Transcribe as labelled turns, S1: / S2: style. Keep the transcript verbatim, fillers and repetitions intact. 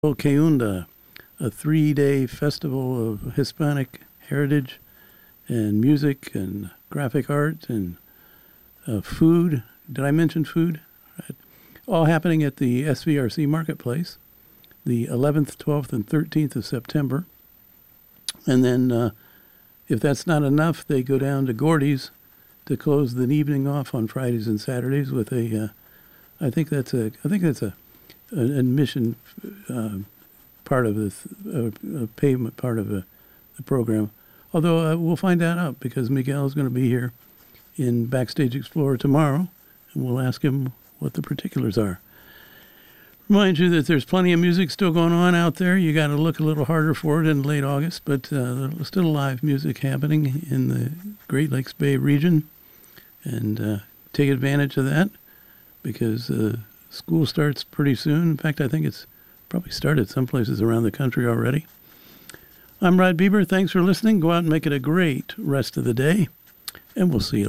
S1: Cayunda, a three-day festival of Hispanic heritage and music and graphic art and uh, food. Did I mention food? Right. All happening at the S V R C Marketplace, the eleventh, twelfth, and thirteenth of September. And then, uh, if that's not enough, they go down to Gordy's to close the evening off on Fridays and Saturdays with a. Uh, I think that's a. I think that's a. An admission uh, part of this, uh, a payment part of the, the program. Although uh, we'll find that out because Miguel is going to be here in Backstage Explorer tomorrow, and we'll ask him what the particulars are. Remind you that there's plenty of music still going on out there. You got to look a little harder for it in late August, but uh, there's still live music happening in the Great Lakes Bay region, and uh, take advantage of that because uh, school starts pretty soon. In fact, I think it's probably started some places around the country already. I'm Rod Bieber. Thanks for listening. Go out and make it a great rest of the day, and we'll see you later.